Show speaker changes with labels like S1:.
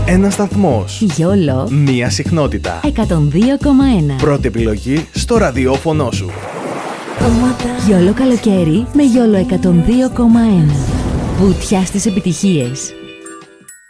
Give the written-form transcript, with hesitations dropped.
S1: Ένας σταθμός.
S2: YOLO.
S1: Μία συχνότητα.
S2: 102,1.
S1: Πρώτη επιλογή στο ραδιόφωνο σου.
S2: YOLO καλοκαίρι με YOLO 102,1. Βουτιά στις επιτυχίες.